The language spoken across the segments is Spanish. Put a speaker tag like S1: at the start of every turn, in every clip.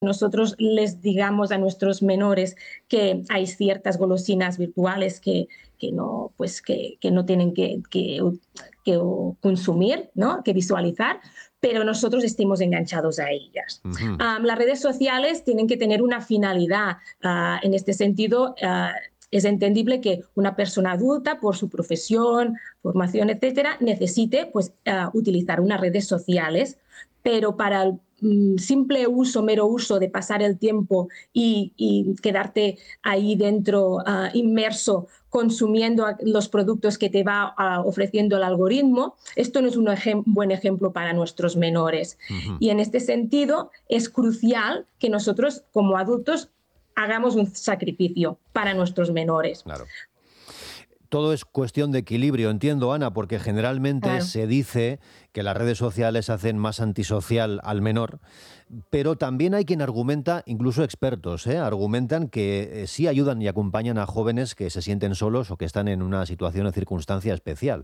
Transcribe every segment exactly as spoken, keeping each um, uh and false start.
S1: nosotros les digamos a nuestros menores que hay ciertas golosinas virtuales que, que, no, pues que, que no tienen que, que, que consumir, ¿no? Que visualizar, pero nosotros estemos enganchados a ellas.
S2: Uh-huh.
S1: Um, las redes sociales tienen que tener una finalidad. Uh, en este sentido, uh, es entendible que una persona adulta, por su profesión, formación, etcétera, necesite pues, uh, utilizar unas redes sociales, pero para el mm, simple uso, mero uso de pasar el tiempo y, y quedarte ahí dentro uh, inmerso consumiendo los productos que te va uh, ofreciendo el algoritmo, esto no es un ejem- buen ejemplo para nuestros menores.
S2: Uh-huh.
S1: Y en este sentido es crucial que nosotros como adultos hagamos un sacrificio para nuestros menores.
S2: Claro. Todo es cuestión de equilibrio, entiendo, Ana, porque generalmente
S1: Claro.
S2: se dice que las redes sociales hacen más antisocial al menor, pero también hay quien argumenta, incluso expertos, ¿eh? argumentan que eh, sí ayudan y acompañan a jóvenes que se sienten solos o que están en una situación o circunstancia especial.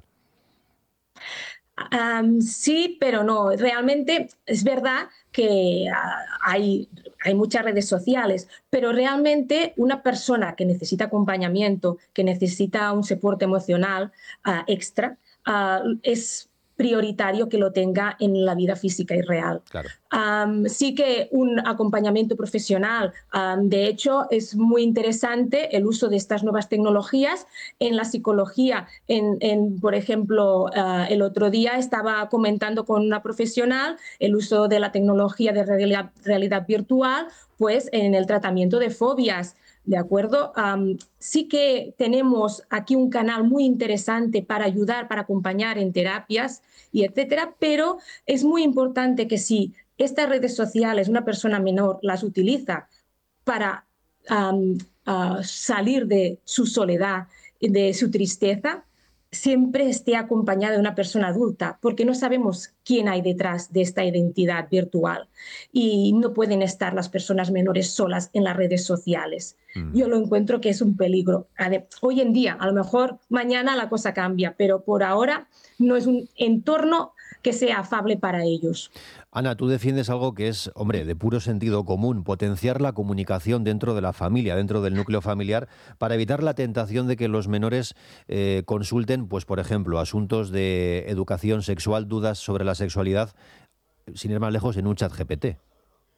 S1: Um, sí, pero no. Realmente es verdad que uh, hay, hay muchas redes sociales, pero realmente una persona que necesita acompañamiento, que necesita un soporte emocional uh, extra, uh, es prioritario que lo tenga en la vida física y real.
S2: Claro.
S1: Um, sí que un acompañamiento profesional, um, de hecho, es muy interesante el uso de estas nuevas tecnologías en la psicología. En, en, por ejemplo, uh, el otro día estaba comentando con una profesional el uso de la tecnología de realidad, realidad virtual, pues en el tratamiento de fobias. ¿De acuerdo? Um, sí que tenemos aquí un canal muy interesante para ayudar, para acompañar en terapias y etcétera, pero es muy importante que si estas redes sociales, una persona menor las utiliza para um, uh, salir de su soledad, de su tristeza, siempre esté acompañada de una persona adulta, porque no sabemos quién hay detrás de esta identidad virtual y no pueden estar las personas menores solas en las redes sociales. Mm. Yo lo encuentro que es un peligro. Hoy en día, a lo mejor mañana la cosa cambia, pero por ahora no es un entorno que sea afable para ellos.
S2: Ana, tú defiendes algo que es, hombre, de puro sentido común, potenciar la comunicación dentro de la familia, dentro del núcleo familiar, para evitar la tentación de que los menores eh, consulten, pues, por ejemplo, asuntos de educación sexual, dudas sobre la sexualidad, sin ir más lejos, en un chat G P T.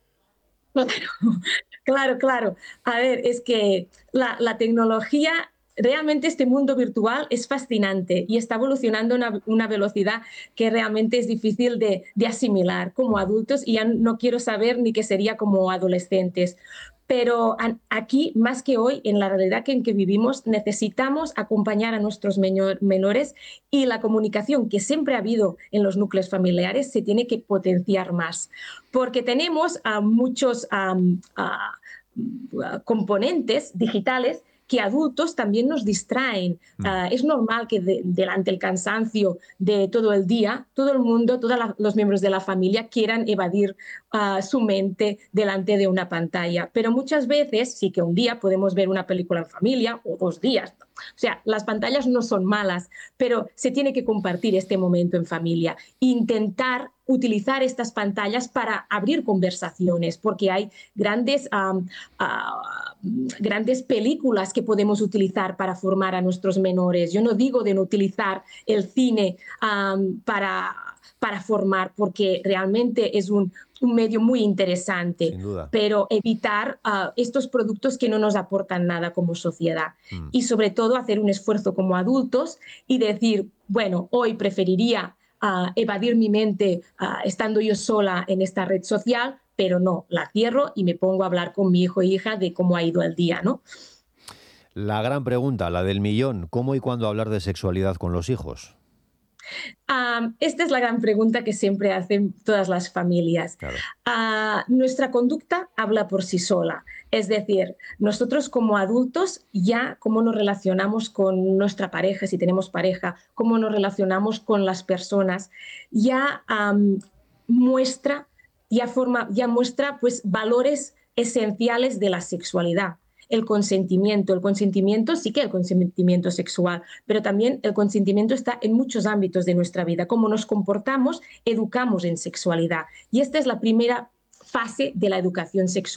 S1: Claro, claro, claro. A ver, es que la, la tecnología... Realmente este mundo virtual es fascinante y está evolucionando a una, una velocidad que realmente es difícil de, de asimilar como adultos y ya no quiero saber ni qué sería como adolescentes. Pero aquí, más que hoy, en la realidad en que vivimos, necesitamos acompañar a nuestros menores y la comunicación que siempre ha habido en los núcleos familiares se tiene que potenciar más. Porque tenemos a muchos um, a, a componentes digitales que adultos también nos distraen. Mm. Uh, es normal que de, delante del cansancio de todo el día, todo el mundo, todos los miembros de la familia quieran evadir uh, su mente delante de una pantalla. Pero muchas veces sí que un día podemos ver una película en familia o dos días. O sea, las pantallas no son malas, pero se tiene que compartir este momento en familia. Intentar utilizar estas pantallas para abrir conversaciones, porque hay grandes, um, uh, grandes películas que podemos utilizar para formar a nuestros menores. Yo no digo de no utilizar el cine um, para, para formar, porque realmente es un, un medio muy interesante,
S2: sin duda,
S1: pero evitar uh, estos productos que no nos aportan nada como sociedad. Mm. Y sobre todo hacer un esfuerzo como adultos y decir, bueno, hoy preferiría Uh, evadir mi mente uh, estando yo sola en esta red social, pero no, la cierro y me pongo a hablar con mi hijo e hija de cómo ha ido el día, ¿no?
S2: La gran pregunta, la del millón, ¿cómo y cuándo hablar de sexualidad con los hijos?
S1: Um, esta es la gran pregunta que siempre hacen todas las familias.
S2: Claro.
S1: Uh, nuestra conducta habla por sí sola. Es decir, nosotros como adultos ya cómo nos relacionamos con nuestra pareja, si tenemos pareja, cómo nos relacionamos con las personas, ya um, muestra, ya forma, ya muestra pues valores esenciales de la sexualidad. El consentimiento. El consentimiento sí que el consentimiento sexual, pero también el consentimiento está en muchos ámbitos de nuestra vida. Cómo nos comportamos, educamos en sexualidad. Y esta es la primera fase de la educación sexual.